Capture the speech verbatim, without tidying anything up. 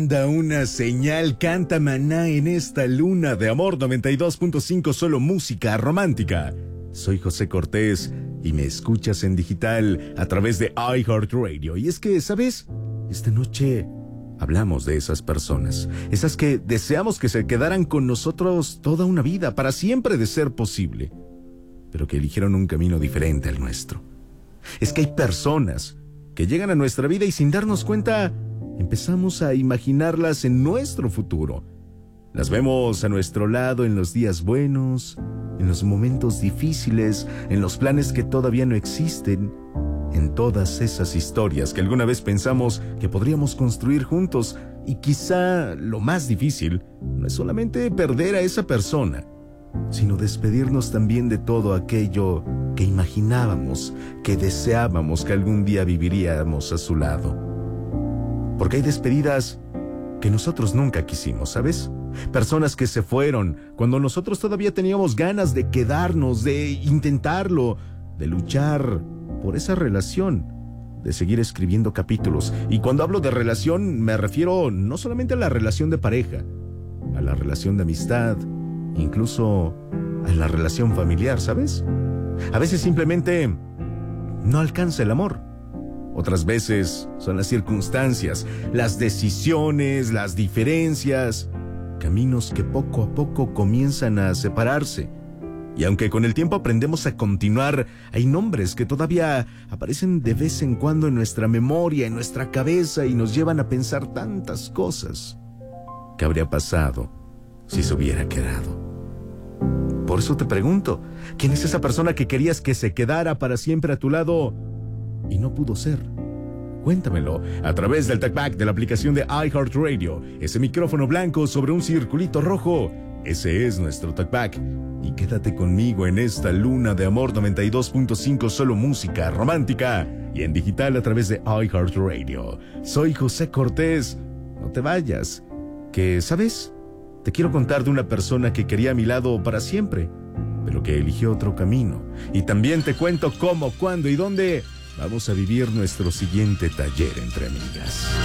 Da una señal, canta Maná en esta luna de amor. Noventa y dos punto cinco, solo música romántica. Soy José Cortés y me escuchas en digital a través de iHeartRadio. Y es que, ¿sabes? Esta noche hablamos de esas personas, esas que deseamos que se quedaran con nosotros toda una vida, para siempre de ser posible, pero que eligieron un camino diferente al nuestro. Es que hay personas que llegan a nuestra vida y sin darnos cuenta empezamos a imaginarlas en nuestro futuro. Las vemos a nuestro lado en los días buenos, en los momentos difíciles, en los planes que todavía no existen, en todas esas historias que alguna vez pensamos que podríamos construir juntos. Y quizá lo más difícil no es solamente perder a esa persona, sino despedirnos también de todo aquello que imaginábamos, que deseábamos que algún día viviríamos a su lado. Porque hay despedidas que nosotros nunca quisimos, ¿sabes? Personas que se fueron cuando nosotros todavía teníamos ganas de quedarnos, de intentarlo, de luchar por esa relación, de seguir escribiendo capítulos. Y cuando hablo de relación, me refiero no solamente a la relación de pareja, a la relación de amistad, incluso a la relación familiar, ¿sabes? A veces simplemente no alcanza el amor. Otras veces son las circunstancias, las decisiones, las diferencias, caminos que poco a poco comienzan a separarse. Y aunque con el tiempo aprendemos a continuar, hay nombres que todavía aparecen de vez en cuando en nuestra memoria, en nuestra cabeza, y nos llevan a pensar tantas cosas. ¿Qué habría pasado si se hubiera quedado? Por eso te pregunto, ¿quién es esa persona que querías que se quedara para siempre a tu lado y no pudo ser? Cuéntamelo a través del talkback de la aplicación de iHeartRadio. Ese micrófono blanco sobre un circulito rojo, ese es nuestro talkback. Y quédate conmigo en esta luna de amor. Noventa y dos punto cinco, solo música romántica y en digital a través de iHeartRadio. Soy José Cortés. No te vayas, que, ¿sabes? Te quiero contar de una persona que quería a mi lado para siempre, pero que eligió otro camino. Y también te cuento cómo, cuándo y dónde vamos a vivir nuestro siguiente taller entre amigas.